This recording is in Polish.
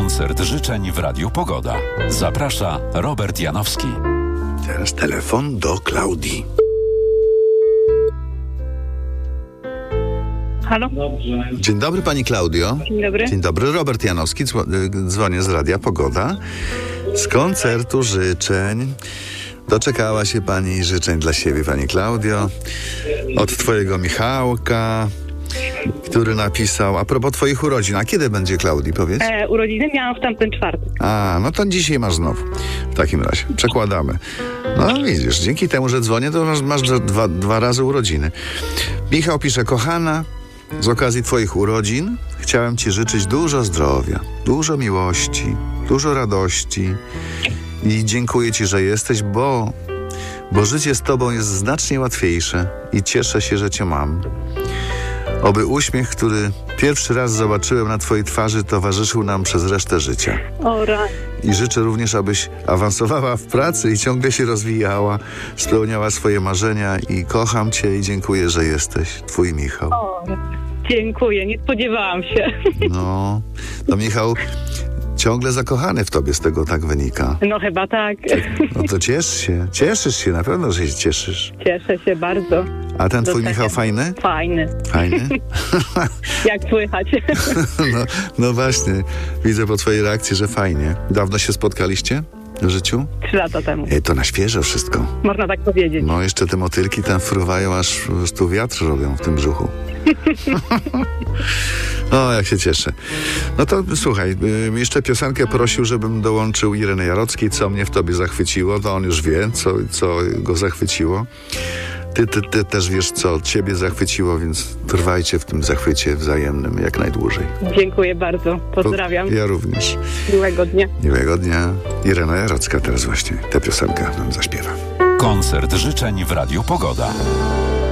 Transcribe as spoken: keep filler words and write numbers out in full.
Koncert życzeń w Radiu Pogoda. Zaprasza Robert Janowski. Teraz telefon do Klaudii. Halo? Dzień dobry, pani Klaudio. Dzień dobry. Dzień dobry, Robert Janowski, dzwo- dzwonię z Radia Pogoda. Z koncertu życzeń. Doczekała się pani życzeń dla siebie, pani Klaudio. Od twojego Michałka, który napisał, a propos twoich urodzin. A kiedy będzie, Klaudii, powiedz? E, urodziny miałam w tamtym czwartek. A, no to dzisiaj masz znowu. W takim razie. Przekładamy. No widzisz, dzięki temu, że dzwonię, to masz, masz dwa, dwa razy urodziny. Michał pisze, kochana, z okazji twoich urodzin chciałem ci życzyć dużo zdrowia, dużo miłości, dużo radości i dziękuję ci, że jesteś, bo, bo życie z tobą jest znacznie łatwiejsze i cieszę się, że cię mam. Oby uśmiech, który pierwszy raz zobaczyłem na twojej twarzy, towarzyszył nam przez resztę życia. Ora. I życzę również, abyś awansowała w pracy i ciągle się rozwijała, spełniała swoje marzenia i kocham cię i dziękuję, że jesteś. Twój Michał. Ora. Dziękuję, nie spodziewałam się. No, to Michał ciągle zakochany w tobie, z tego tak wynika. No chyba tak. No to ciesz się, cieszysz się, na pewno, że się cieszysz. Cieszę się bardzo. A ten twój Doceniam. Michał fajny? Fajny. Fajny? Jak słychać. No, no właśnie, widzę po twojej reakcji, że fajnie. Dawno się spotkaliście w życiu? Trzy lata temu. Ej, to na świeżo wszystko. Można tak powiedzieć. No jeszcze te motylki tam fruwają, aż po prostu wiatr robią w tym brzuchu. O, jak się cieszę. No to słuchaj, y, jeszcze piosenkę prosił, żebym dołączył Ireny Jarockiej, co mnie w tobie zachwyciło. To on już wie, co, co go zachwyciło. Ty, ty, ty też wiesz, co ciebie zachwyciło, więc trwajcie w tym zachwycie wzajemnym jak najdłużej. Dziękuję bardzo. Pozdrawiam. Ja również. Miłego dnia. Miłego dnia. Irena Jarocka teraz właśnie tę piosenkę nam zaśpiewa. Koncert życzeń w Radiu Pogoda.